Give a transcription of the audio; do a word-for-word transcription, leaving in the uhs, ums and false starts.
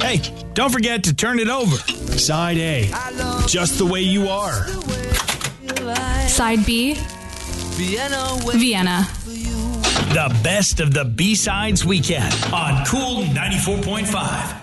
Hey, don't forget to turn it over. Side A, Just the Way You Are. Side B, Vienna. The best of the B-Sides weekend on Cool ninety-four point five.